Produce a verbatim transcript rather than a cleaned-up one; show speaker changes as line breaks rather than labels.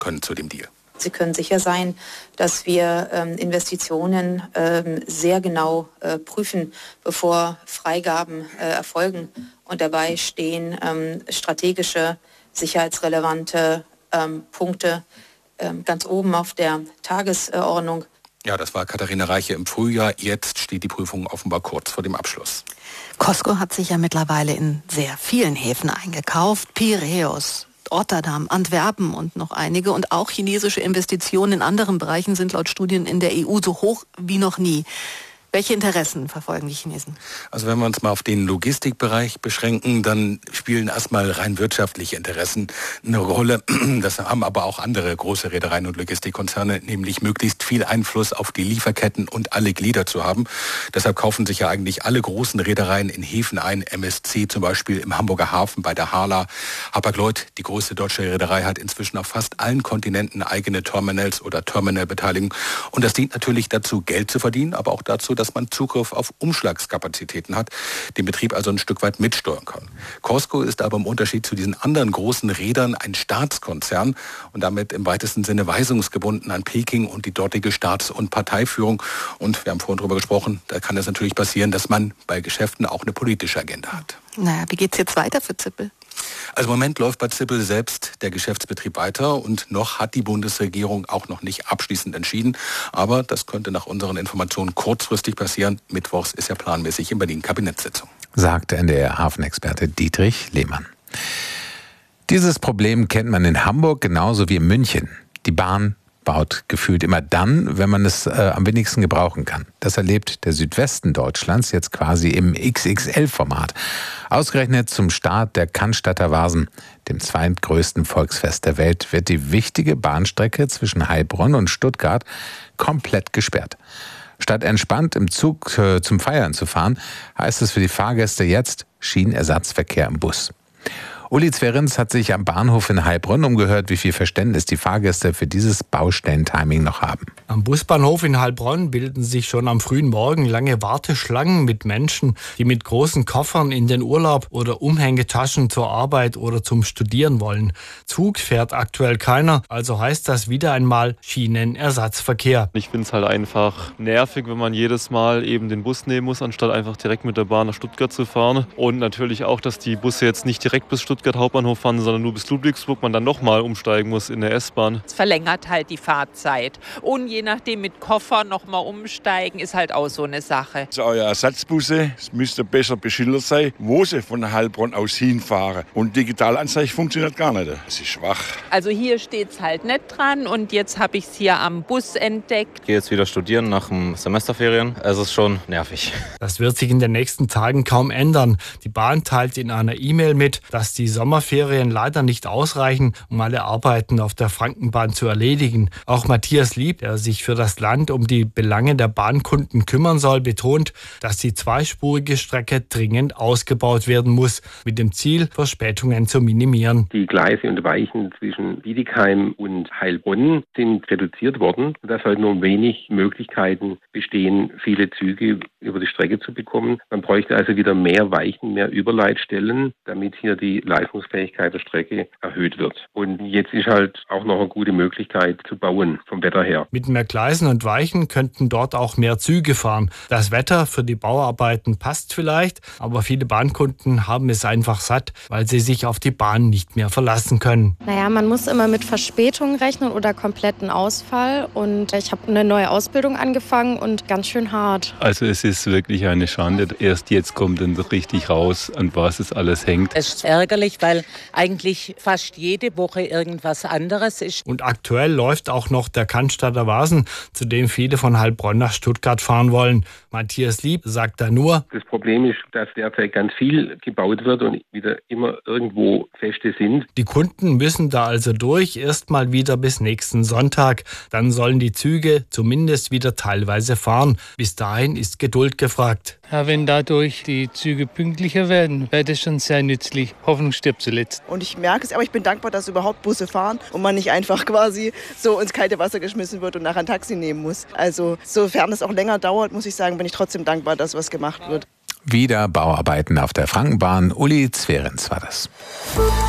können zu dem Deal.
Sie können sicher sein, dass wir ähm, Investitionen ähm, sehr genau äh, prüfen, bevor Freigaben äh, erfolgen. Und dabei stehen ähm, strategische, sicherheitsrelevante ähm, Punkte ähm, ganz oben auf der Tagesordnung.
Ja, das war Katharina Reiche im Frühjahr. Jetzt steht die Prüfung offenbar kurz vor dem Abschluss.
COSCO hat sich ja mittlerweile in sehr vielen Häfen eingekauft. Piräus, Rotterdam, Antwerpen und noch einige. Und auch chinesische Investitionen in anderen Bereichen sind laut Studien in der E U so hoch wie noch nie. Welche Interessen verfolgen die Chinesen?
Also wenn wir uns mal auf den Logistikbereich beschränken, dann spielen erstmal rein wirtschaftliche Interessen eine Rolle. Das haben aber auch andere große Reedereien und Logistikkonzerne, nämlich möglichst viel Einfluss auf die Lieferketten und alle Glieder zu haben. Deshalb kaufen sich ja eigentlich alle großen Reedereien in Häfen ein. M S C zum Beispiel im Hamburger Hafen bei der Hala. Hapag-Lloyd, die größte deutsche Reederei, hat inzwischen auf fast allen Kontinenten eigene Terminals oder Terminalbeteiligung. Und das dient natürlich dazu, Geld zu verdienen, aber auch dazu, dass man Zugriff auf Umschlagskapazitäten hat, den Betrieb also ein Stück weit mitsteuern kann. COSCO ist aber im Unterschied zu diesen anderen großen Reedern ein Staatskonzern und damit im weitesten Sinne weisungsgebunden an Peking und die dortige Staats- und Parteiführung. Und wir haben vorhin darüber gesprochen, da kann es natürlich passieren, dass man bei Geschäften auch eine politische Agenda hat.
Naja, wie geht's jetzt weiter für Zippel?
Also im Moment läuft bei Zippel selbst der Geschäftsbetrieb weiter und noch hat die Bundesregierung auch noch nicht abschließend entschieden. Aber das könnte nach unseren Informationen kurzfristig passieren. Mittwochs ist ja planmäßig in Berlin Kabinettssitzung.
Sagte N D R-Hafenexperte Dietrich Lehmann. Dieses Problem kennt man in Hamburg genauso wie in München. Die Bahn baut gefühlt immer dann, wenn man es äh, am wenigsten gebrauchen kann. Das erlebt der Südwesten Deutschlands jetzt quasi im X X L-Format. Ausgerechnet zum Start der Cannstatter Vasen, dem zweitgrößten Volksfest der Welt, wird die wichtige Bahnstrecke zwischen Heilbronn und Stuttgart komplett gesperrt. Statt entspannt im Zug äh, zum Feiern zu fahren, heißt es für die Fahrgäste jetzt Schienenersatzverkehr im Bus. Uli Zwerins hat sich am Bahnhof in Heilbronn umgehört, wie viel Verständnis die Fahrgäste für dieses Baustellentiming noch haben.
Am Busbahnhof in Heilbronn bilden sich schon am frühen Morgen lange Warteschlangen mit Menschen, die mit großen Koffern in den Urlaub oder Umhängetaschen zur Arbeit oder zum Studieren wollen. Zug fährt aktuell keiner, also heißt das wieder einmal Schienenersatzverkehr.
Ich finde es halt einfach nervig, wenn man jedes Mal eben den Bus nehmen muss, anstatt einfach direkt mit der Bahn nach Stuttgart zu fahren. Und natürlich auch, dass die Busse jetzt nicht direkt bis Stuttgart Hauptbahnhof fahren, sondern nur bis Ludwigsburg, man dann nochmal umsteigen muss in der S-Bahn.
Es verlängert halt die Fahrzeit. Und je nachdem mit Koffer nochmal umsteigen, ist halt auch so eine Sache.
Also eure Ersatzbusse, es müsste besser beschildert sein, wo sie von Heilbronn aus hinfahren. Und Digitalanzeige funktioniert gar nicht. Es ist schwach.
Also hier steht es halt nicht dran und jetzt habe ich es hier am Bus entdeckt.
Ich gehe jetzt wieder studieren nach dem Semesterferien. Es ist schon nervig.
Das wird sich in den nächsten Tagen kaum ändern. Die Bahn teilt in einer E-Mail mit, dass die Sommerferien leider nicht ausreichen, um alle Arbeiten auf der Frankenbahn zu erledigen. Auch Matthias Lieb, der sich für das Land um die Belange der Bahnkunden kümmern soll, betont, dass die zweispurige Strecke dringend ausgebaut werden muss, mit dem Ziel, Verspätungen zu minimieren.
Die Gleise und Weichen zwischen Bietigheim und Heilbronn sind reduziert worden. Da sollten nur wenig Möglichkeiten bestehen, viele Züge über die Strecke zu bekommen. Man bräuchte also wieder mehr Weichen, mehr Überleitstellen, damit hier die Leistungsfähigkeit der Strecke erhöht wird. Und jetzt ist halt auch noch eine gute Möglichkeit zu bauen, vom Wetter her.
Mit mehr Gleisen und Weichen könnten dort auch mehr Züge fahren. Das Wetter für die Bauarbeiten passt vielleicht, aber viele Bahnkunden haben es einfach satt, weil sie sich auf die Bahn nicht mehr verlassen können.
Naja, man muss immer mit Verspätung rechnen oder kompletten Ausfall. Und ich habe eine neue Ausbildung angefangen und ganz schön hart.
Also es ist wirklich eine Schande. Erst jetzt kommt dann richtig raus, an was es alles hängt.
Es ist ärgerlich, weil eigentlich fast jede Woche irgendwas anderes ist.
Und aktuell läuft auch noch der Cannstatter Vasen, zu dem viele von Heilbronn nach Stuttgart fahren wollen. Matthias Lieb sagt da nur:
Das Problem ist, dass derzeit ganz viel gebaut wird und wieder immer irgendwo Feste sind.
Die Kunden müssen da also durch, erstmal wieder bis nächsten Sonntag. Dann sollen die Züge zumindest wieder teilweise fahren. Bis dahin ist Geduld gefragt.
Ja, wenn dadurch die Züge pünktlicher werden, wäre das schon sehr nützlich. Hoffnung stirbt zuletzt.
Und ich merke es, aber ich bin dankbar, dass überhaupt Busse fahren und man nicht einfach quasi so ins kalte Wasser geschmissen wird und nachher ein Taxi nehmen muss. Also sofern es auch länger dauert, muss ich sagen, bin ich trotzdem dankbar, dass was gemacht wird.
Wieder Bauarbeiten auf der Frankenbahn. Uli Zwerins war das.